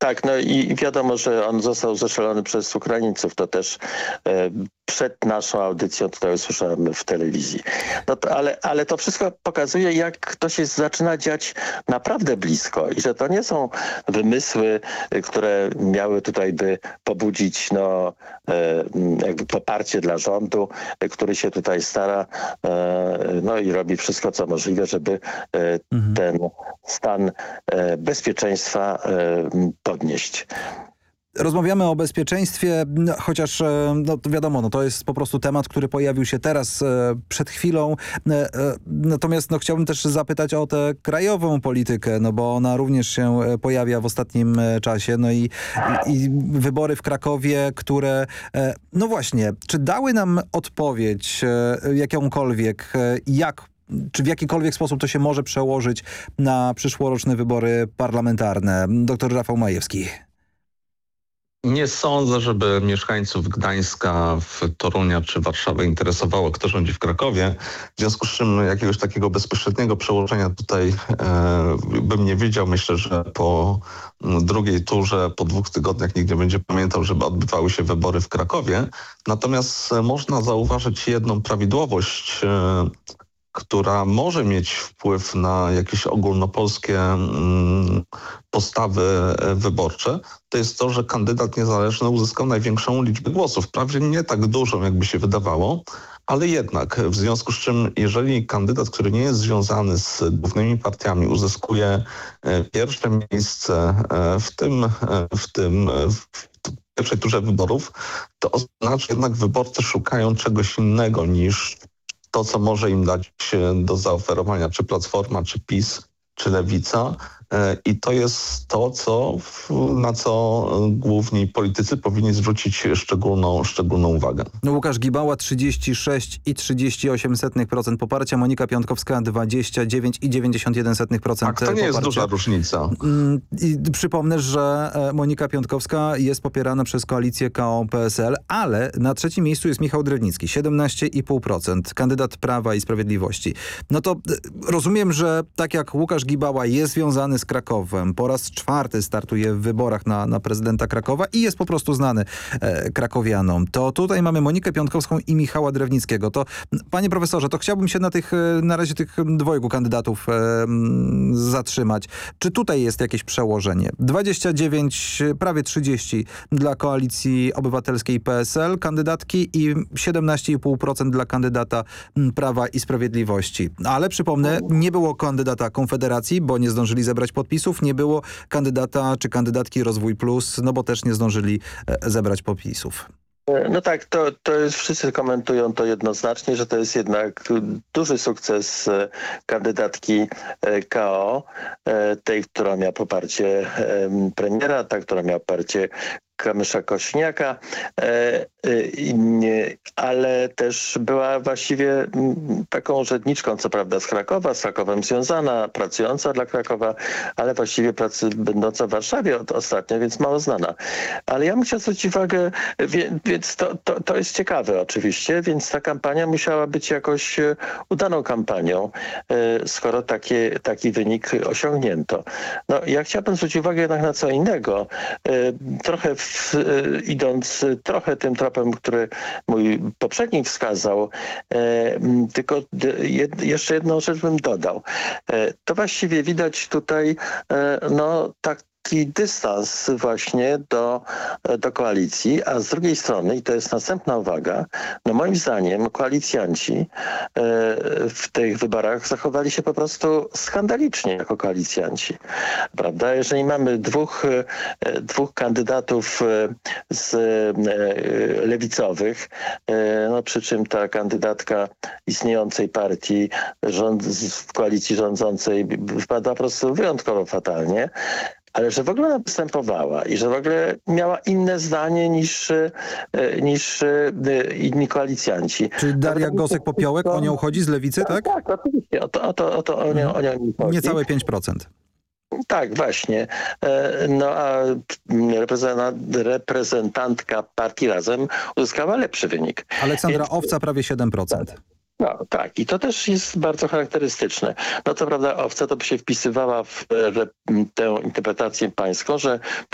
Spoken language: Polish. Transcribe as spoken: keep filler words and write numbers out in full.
Tak, no i wiadomo, że on został zastrzelony przez Ukraińców. To też e, przed naszą audycją tutaj usłyszałem w telewizji. No to, ale, ale to wszystko pokazuje, jak to się zaczyna dziać naprawdę blisko i że to nie są wymysły, które miały tutaj by pobudzić no, e, jakby poparcie dla rządu, który się tutaj stara e, no i robi wszystko, co możliwe, żeby e, mhm. ten stan e, bezpieczeństwa e, podnieść. Rozmawiamy o bezpieczeństwie, chociaż no, wiadomo, no, to jest po prostu temat, który pojawił się teraz e, przed chwilą. E, e, natomiast no, chciałbym też zapytać o tę krajową politykę, no bo ona również się pojawia w ostatnim czasie. No i, i, i wybory w Krakowie, które, e, no właśnie, czy dały nam odpowiedź e, jakąkolwiek, e, jak czy w jakikolwiek sposób to się może przełożyć na przyszłoroczne wybory parlamentarne? Doktor Rafał Majewski. Nie sądzę, żeby mieszkańców Gdańska, Torunia czy Warszawy interesowało, kto rządzi w Krakowie. W związku z czym jakiegoś takiego bezpośredniego przełożenia tutaj e, bym nie widział. Myślę, że po drugiej turze, po dwóch tygodniach nikt nie będzie pamiętał, żeby odbywały się wybory w Krakowie. Natomiast można zauważyć jedną prawidłowość, e, która może mieć wpływ na jakieś ogólnopolskie mm, postawy wyborcze, to jest to, że kandydat niezależny uzyskał największą liczbę głosów. Prawie nie tak dużą, jakby się wydawało, ale jednak w związku z czym, jeżeli kandydat, który nie jest związany z głównymi partiami, uzyskuje pierwsze miejsce w tym, w tym w pierwszej turze wyborów, to oznacza jednak wyborcy szukają czegoś innego niż to, co może im dać do zaoferowania czy Platforma, czy PiS, czy Lewica. I to jest to, co, na co główni politycy powinni zwrócić szczególną, szczególną uwagę. No, Łukasz Gibała trzydzieści sześć i trzydzieści osiem procent poparcia, Monika Piątkowska dwadzieścia dziewięć i dziewięćdziesiąt jeden procent poparcia. Tak, to nie jest duża różnica. I przypomnę, że Monika Piątkowska jest popierana przez koalicję K O P S L, ale na trzecim miejscu jest Michał Drewnicki, siedemnaście i pół procent, kandydat Prawa i Sprawiedliwości. No to rozumiem, że tak jak Łukasz Gibała jest związany z Krakowem, po raz czwarty startuje w wyborach na, na prezydenta Krakowa i jest po prostu znany e, krakowianom. To tutaj mamy Monikę Piątkowską i Michała Drewnickiego. To, panie profesorze, to chciałbym się na tych, na razie tych dwojgu kandydatów e, zatrzymać. Czy tutaj jest jakieś przełożenie? dwadzieścia dziewięć, prawie trzydzieści dla Koalicji Obywatelskiej P S L kandydatki i siedemnaście i pół procent dla kandydata Prawa i Sprawiedliwości. Ale przypomnę, nie było kandydata Konfederacji, bo nie zdążyli zebrać podpisów, nie było kandydata czy kandydatki Rozwój Plus, no bo też nie zdążyli zebrać podpisów. No tak, to, to jest, wszyscy komentują to jednoznacznie, że to jest jednak duży sukces kandydatki K O, tej, która miała poparcie premiera, ta, która miała poparcie Kamysza Kosiniaka, ale też była właściwie taką urzędniczką, co prawda z Krakowa, z Krakowem związana, pracująca dla Krakowa, ale właściwie pracy będąca w Warszawie od, ostatnio, więc mało znana. Ale ja bym chciał zwrócić uwagę, więc to, to, to jest ciekawe oczywiście, więc ta kampania musiała być jakoś udaną kampanią, skoro takie, taki wynik osiągnięto. No, ja chciałbym zwrócić uwagę jednak na co innego. Trochę w, idąc trochę tym tropem, który mój poprzednik wskazał, e, tylko jed, jeszcze jedną rzecz bym dodał. E, to właściwie widać tutaj e, no tak taki dystans właśnie do, do koalicji, a z drugiej strony, i to jest następna uwaga, no moim zdaniem koalicjanci e, w tych wyborach zachowali się po prostu skandalicznie jako koalicjanci. Prawda? Jeżeli mamy dwóch, e, dwóch kandydatów e, z e, lewicowych, e, no przy czym ta kandydatka istniejącej partii rząd, w koalicji rządzącej wypada po prostu wyjątkowo fatalnie, ale że w ogóle ona występowała i że w ogóle miała inne zdanie niż, niż inni koalicjanci. Czyli Daria Gosek-Popiołek, o nią chodzi z Lewicy, tak? Tak, tak, oczywiście. O to, o to, o to o nią, o nią chodzi. Niecałe pięć procent. Tak, właśnie. No a reprezentantka partii Razem uzyskała lepszy wynik. Aleksandra Więc... Owca prawie siedem procent. No tak, i to też jest bardzo charakterystyczne. No co prawda Owca to by się wpisywała w tę interpretację pańską, że